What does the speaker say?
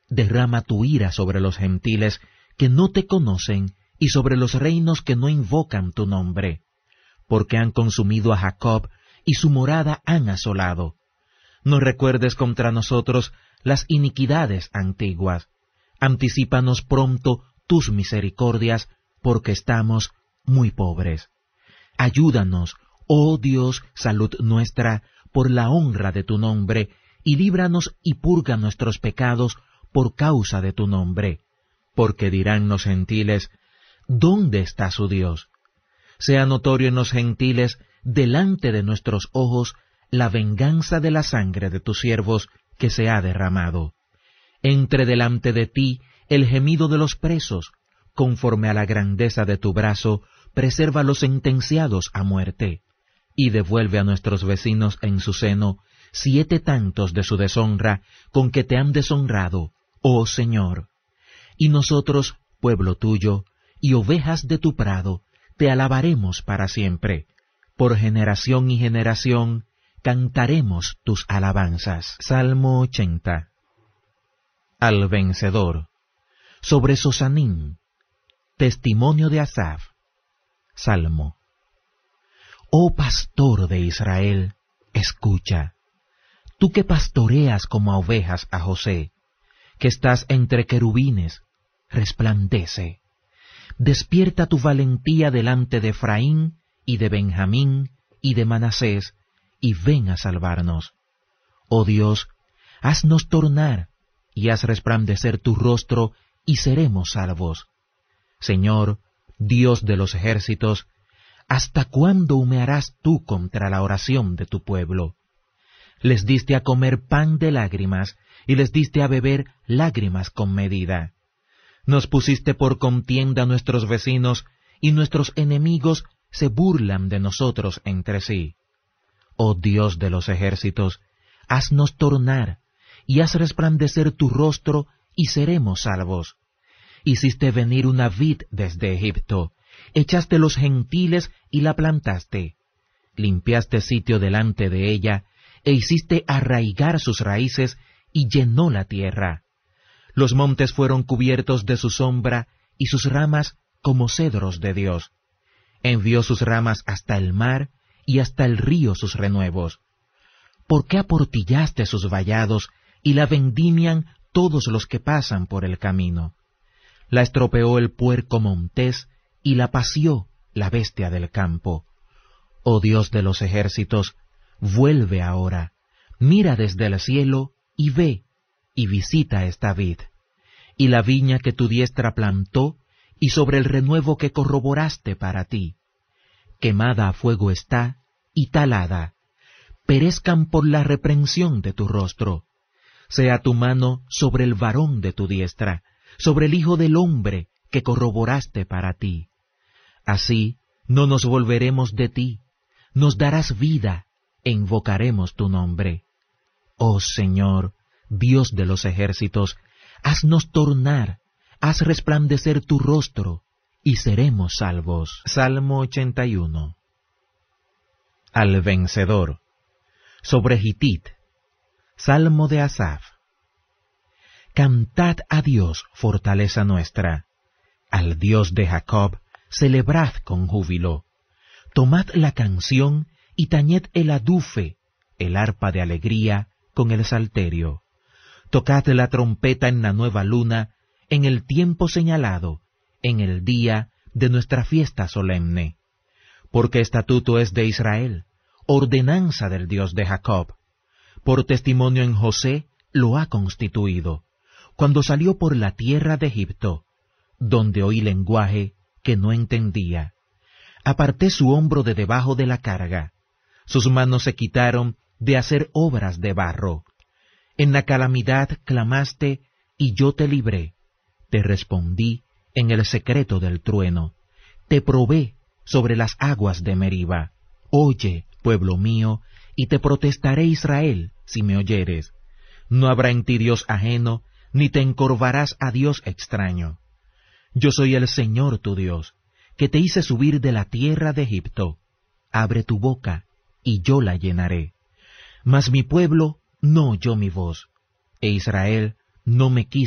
derrama tu ira sobre los gentiles que no te conocen y sobre los reinos que no invocan tu nombre, porque han consumido a Jacob y su morada han asolado. No recuerdes contra nosotros las iniquidades antiguas. Anticípanos pronto tus misericordias, porque estamos muy pobres. Ayúdanos, oh Dios, salud nuestra, por la honra de tu nombre, y líbranos y purga nuestros pecados por causa de tu nombre. Porque dirán los gentiles, ¿dónde está su Dios? Sea notorio en los gentiles, delante de nuestros ojos, la venganza de la sangre de tus siervos que se ha derramado. Entre delante de ti el gemido de los presos, conforme a la grandeza de tu brazo, preserva a los sentenciados a muerte, y devuelve a nuestros vecinos en su seno 7 tantos de su deshonra con que te han deshonrado, oh Señor. Y nosotros, pueblo tuyo, y ovejas de tu prado, te alabaremos para siempre. Por generación y generación cantaremos tus alabanzas. Salmo 80. Al vencedor. Sobre Sosanim. Testimonio de Asaf. Salmo. Oh pastor de Israel, escucha. Tú que pastoreas como a ovejas a José, que estás entre querubines, resplandece. Despierta tu valentía delante de Efraín y de Benjamín y de Manasés, y ven a salvarnos. Oh Dios, haznos tornar, y haz resplandecer tu rostro, y seremos salvos. Señor, Dios de los ejércitos, ¿hasta cuándo humearás tú contra la oración de tu pueblo? Les diste a comer pan de lágrimas, y les diste a beber lágrimas con medida. Nos pusiste por contienda a nuestros vecinos, y nuestros enemigos se burlan de nosotros entre sí. Oh Dios de los ejércitos, haznos tornar, y haz resplandecer tu rostro, y seremos salvos. Hiciste venir una vid desde Egipto, echaste los gentiles y la plantaste. Limpiaste sitio delante de ella, e hiciste arraigar sus raíces, y llenó la tierra. Los montes fueron cubiertos de su sombra, y sus ramas como cedros de Dios. Envió sus ramas hasta el mar, y hasta el río sus renuevos. ¿Por qué aportillaste sus vallados, y la vendimian todos los que pasan por el camino? La estropeó el puerco montés, y la pació la bestia del campo. Oh Dios de los ejércitos, vuelve ahora, mira desde el cielo, y ve, y visita esta vid, y la viña que tu diestra plantó, y sobre el renuevo que corroboraste para ti. Quemada a fuego está, y talada, perezcan por la reprensión de tu rostro. Sea tu mano sobre el varón de tu diestra, sobre el hijo del hombre que corroboraste para ti. Así no nos volveremos de ti, nos darás vida, e invocaremos tu nombre. Oh Señor, Dios de los ejércitos, haznos tornar, haz resplandecer tu rostro, y seremos salvos. Salmo 81. Al vencedor. Sobre Gitit. Salmo de Asaf. Cantad a Dios, fortaleza nuestra. Al Dios de Jacob, celebrad con júbilo. Tomad la canción y tañed el adufe, el arpa de alegría con el salterio. Tocad la trompeta en la nueva luna, en el tiempo señalado, en el día de nuestra fiesta solemne. Porque estatuto es de Israel, ordenanza del Dios de Jacob. Por testimonio en José lo ha constituido, cuando salió por la tierra de Egipto, donde oí lenguaje que no entendía. Aparté su hombro de debajo de la carga, sus manos se quitaron de hacer obras de barro. En la calamidad clamaste, y yo te libré. Te respondí en el secreto del trueno. Te probé sobre las aguas de Meriba. Oye, pueblo mío, y te protestaré, Israel, si me oyeres. No habrá en ti Dios ajeno, ni te encorvarás a Dios extraño. Yo soy el Señor tu Dios, que te hice subir de la tierra de Egipto. Abre tu boca, y yo la llenaré. Mas mi pueblo no oyó mi voz, e Israel no me quiso